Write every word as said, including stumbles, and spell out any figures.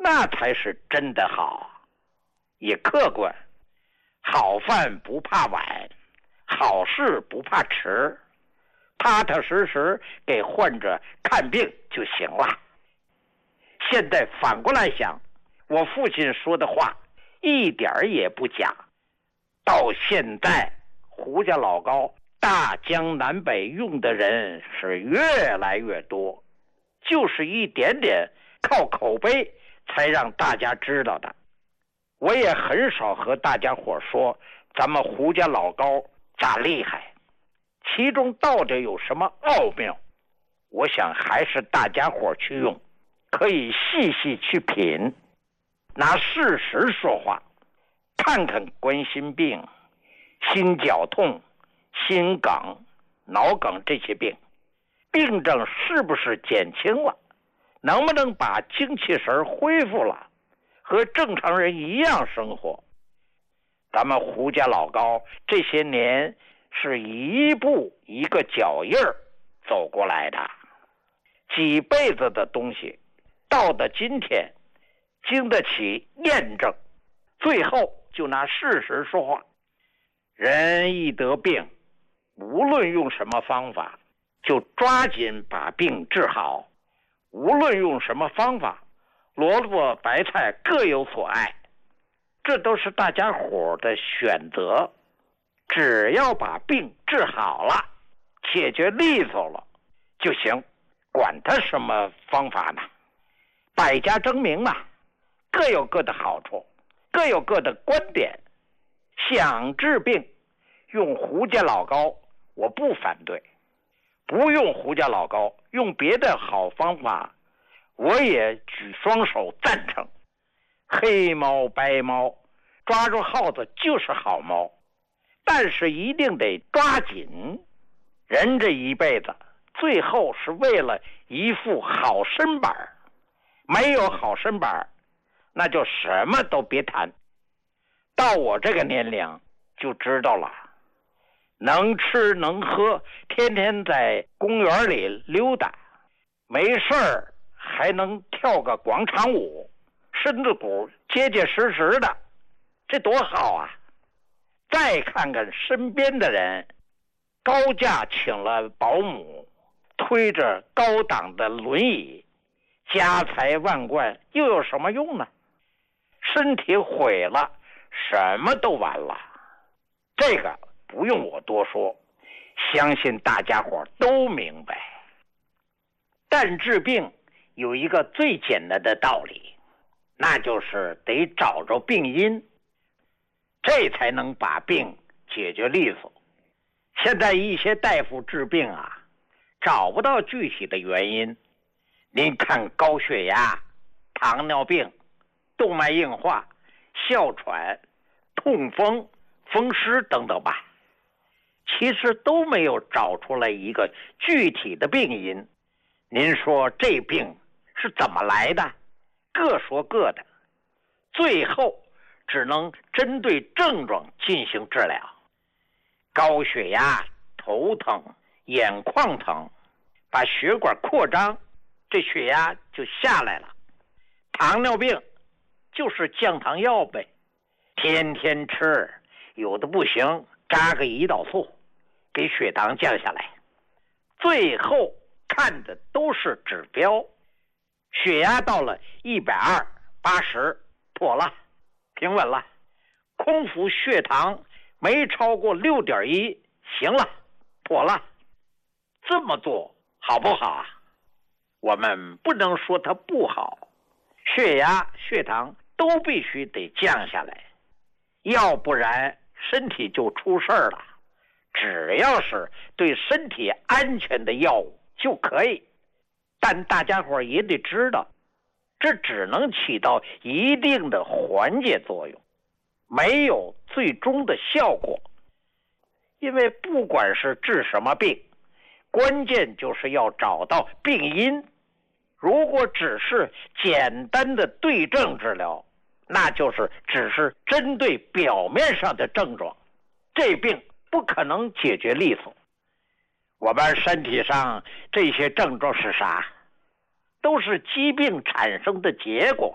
那才是真的好，也客观。好饭不怕晚，好事不怕迟，踏踏实实给患者看病就行了。现在反过来想，我父亲说的话一点也不假。到现在胡家老膏大江南北用的人是越来越多，就是一点点靠口碑才让大家知道的。我也很少和大家伙说咱们胡家老膏咋厉害，其中到底有什么奥妙，我想还是大家伙去用，可以细细去品，拿事实说话，看看冠心病、心绞痛、心梗、脑梗这些病，病症是不是减轻了，能不能把精气神恢复了，和正常人一样生活。咱们胡家老膏这些年是一步一个脚印儿走过来的，几辈子的东西到了今天经得起验证，最后就拿事实说话。人一得病，无论用什么方法，就抓紧把病治好。无论用什么方法，萝卜白菜各有所爱，这都是大家伙的选择。只要把病治好了，解决利索了就行，管他什么方法呢？百家争鸣嘛，各有各的好处，各有各的观点。想治病用胡家老膏我不反对，不用胡家老膏用别的好方法我也举双手赞成。黑猫白猫，抓住耗子就是好猫，但是一定得抓紧。人这一辈子最后是为了一副好身板，没有好身板那就什么都别谈。到我这个年龄就知道了，能吃能喝，天天在公园里溜达，没事儿还能跳个广场舞，身子骨结结实实的，这多好啊！再看看身边的人，高价请了保姆，推着高档的轮椅，家财万贯又有什么用呢？身体毁了，什么都完了。这个不用我多说，相信大家伙都明白。但治病有一个最简单的道理，那就是得找着病因，这才能把病解决利索。现在一些大夫治病啊，找不到具体的原因。您看高血压、糖尿病、动脉硬化、哮喘、痛风、风湿等等吧，其实都没有找出来一个具体的病因。您说这病是怎么来的？各说各的，最后只能针对症状进行治疗。高血压、头疼、眼眶疼，把血管扩张，这血压就下来了。糖尿病就是降糖药呗，天天吃，有的不行，扎个胰岛素，给血糖降下来。最后看的都是指标，血压到了一百二、八十，妥了，平稳了。空腹血糖没超过六点一，行了，妥了。这么做好不好啊？我们不能说它不好，血压、血糖都必须得降下来，要不然身体就出事儿了。只要是对身体安全的药物就可以，但大家伙也得知道，这只能起到一定的缓解作用，没有最终的效果。因为不管是治什么病，关键就是要找到病因。如果只是简单的对症治疗，那就是只是针对表面上的症状，这病不可能解决利索。我们身体上这些症状是啥？都是疾病产生的结果。